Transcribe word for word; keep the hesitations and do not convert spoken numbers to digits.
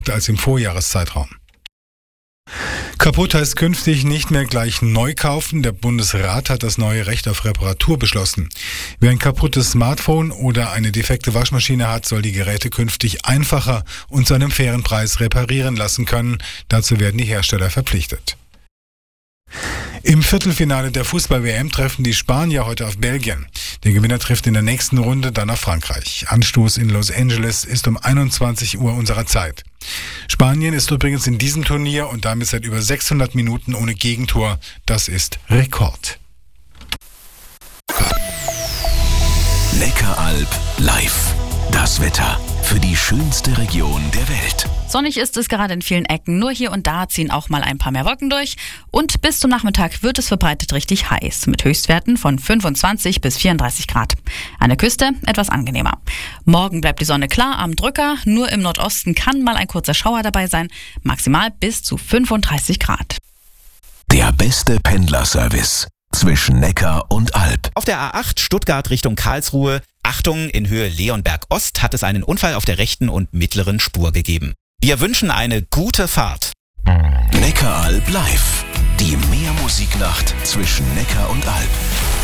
als im Vorjahreszeitraum. Kaputt heißt künftig nicht mehr gleich neu kaufen. Der Bundesrat hat das neue Recht auf Reparatur beschlossen. Wer ein kaputtes Smartphone oder eine defekte Waschmaschine hat, soll die Geräte künftig einfacher und zu einem fairen Preis reparieren lassen können. Dazu werden die Hersteller verpflichtet. Im Viertelfinale der Fußball-W M treffen die Spanier heute auf Belgien. Der Gewinner trifft in der nächsten Runde dann auf Frankreich. Anstoß in Los Angeles ist um einundzwanzig Uhr unserer Zeit. Spanien ist übrigens in diesem Turnier und damit seit über sechshundert Minuten ohne Gegentor. Das ist Rekord. Neckaralb live. Das Wetter für die schönste Region der Welt. Sonnig ist es gerade in vielen Ecken, nur hier und da ziehen auch mal ein paar mehr Wolken durch. Und bis zum Nachmittag wird es verbreitet richtig heiß, mit Höchstwerten von fünfundzwanzig bis vierunddreißig Grad. An der Küste etwas angenehmer. Morgen bleibt die Sonne klar am Drücker, nur im Nordosten kann mal ein kurzer Schauer dabei sein, maximal bis zu fünfunddreißig Grad. Der beste Pendlerservice zwischen Neckar und Alb. Auf der A acht Stuttgart Richtung Karlsruhe, Achtung, in Höhe Leonberg Ost hat es einen Unfall auf der rechten und mittleren Spur gegeben. Wir wünschen eine gute Fahrt. Neckaralb live. Die Mehrmusiknacht zwischen Neckar und Alb.